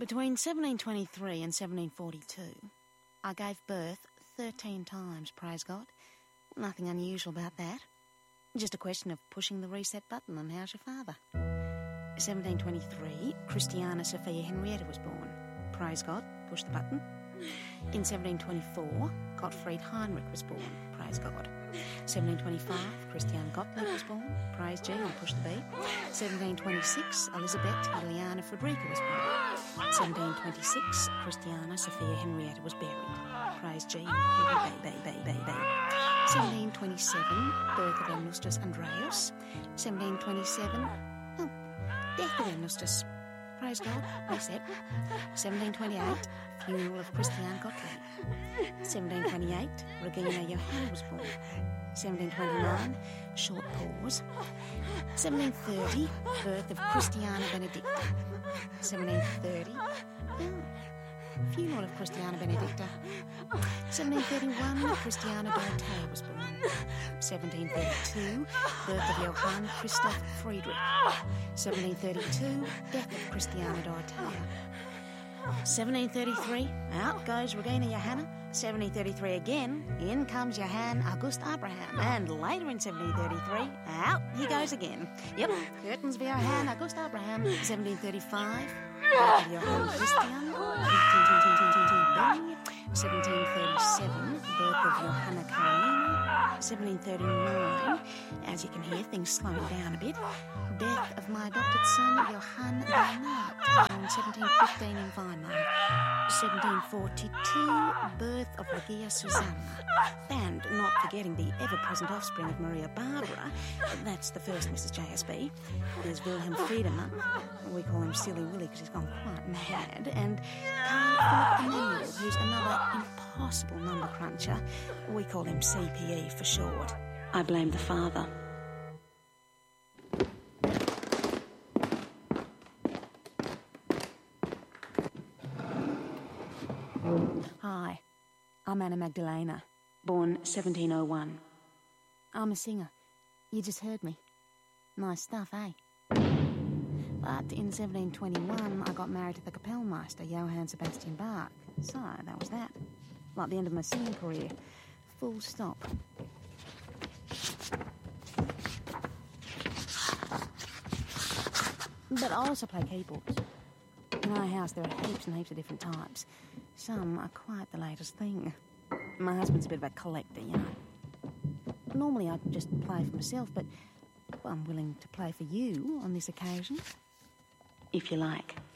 Between 1723 and 1742, I gave birth 13 times, praise God. Nothing unusual about that. Just a question of pushing the reset button and how's your father? 1723, Christiana Sophia Henrietta was born. Praise God, push the button. In 1724, Gottfried Heinrich was born. Praise God. 1725, Christiane Gottlieb was born. Praise G and push the B. 1726, Elisabeth Juliana Frederica was born. 1726, Christiana Sophia Henrietta was buried. Praise G and B. 1727, birth of Ernestus Andreas. 1727, death of Ernestus. Praise God, reset. 1728, funeral of Christiane Gottlieb. 1728, Regina Johanna was born. 1729, short pause. 1730, birth of Christiana Benedicta. 1730, funeral of Christiana Benedicta. 1731, Christiana Dorothea was born. 1732, birth of Johann Christoph Friedrich. 1732, death of Christiana Dorothea. 1733, out goes Regina Johanna. 1733 again, in comes Johann August Abraham. And later in 1733, out he goes again. Yep, curtains for Johann August Abraham. 1735, birth of Johann Christian. 1737, birth of Johanna Carolina. 1739, as you can hear, things slowing down a bit. Death of my adopted son, Johann Bernard, born 1715 in Weimar. 1742, birth of Regia Susanna. And not forgetting the ever-present offspring of Maria Barbara, that's the first Mrs. JSB. There's Wilhelm Friedemann, we call him Silly Willy because he's gone quite mad, and Carl Philip Emanuel, who's another impossible number cruncher. We call him CPE for short. I blame the father. Hi, I'm Anna Magdalena, born 1701. I'm a singer. You just heard me. Nice stuff, eh? But in 1721, I got married to the Kapellmeister, Johann Sebastian Bach. So, that was that. Like the end of my singing career. Full stop. But I also play keyboards. In our house, there are heaps and heaps of different types. Some are quite the latest thing. My husband's a bit of a collector, you know. Normally I'd just play for myself, but I'm willing to play for you on this occasion. If you like.